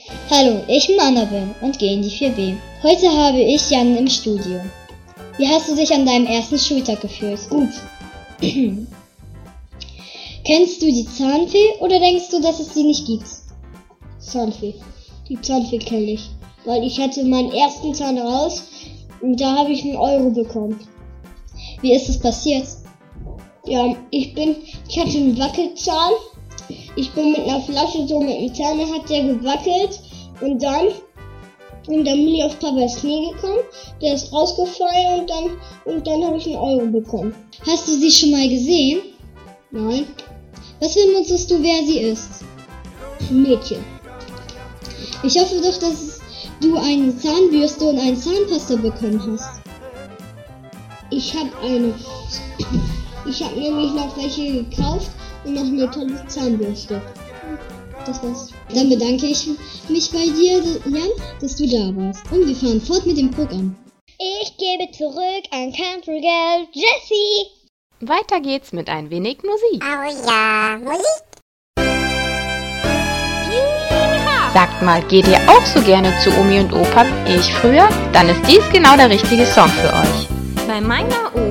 Hallo, ich bin Annabelle und gehe in die 4b. Heute habe ich Jan im Studio. Wie hast du dich an deinem ersten Schultag gefühlt? Gut. Kennst du die Zahnfee oder denkst du, dass es sie nicht gibt? Zahnfee. Die Zahnfee kenne ich. Weil ich hatte meinen ersten Zahn raus und da habe ich 1 Euro bekommen. Wie ist es passiert? Ja, ich hatte einen Wackelzahn. Ich bin mit einer Flasche so mit dem Zahn, hat der gewackelt und dann bin ich auf Papas Knie gekommen, der ist rausgefallen und dann habe ich 1 Euro bekommen. Hast du sie schon mal gesehen? Nein, Was vermutest du, wer sie ist? ein Mädchen. Ich hoffe doch, dass du eine Zahnbürste und eine Zahnpasta bekommen hast. Ich habe nämlich noch welche gekauft und noch eine tolle Zahnbürste. Das war's. Dann bedanke ich mich bei dir, Jan, dass du da warst. Und wir fahren fort mit dem Programm. Ich gebe zurück an Country Girl Jessie. Weiter geht's mit ein wenig Musik. Oh ja, Musik. Sagt mal, geht ihr auch so gerne zu Omi und Opa wie ich früher? Dann ist dies genau der richtige Song für euch. Bei meiner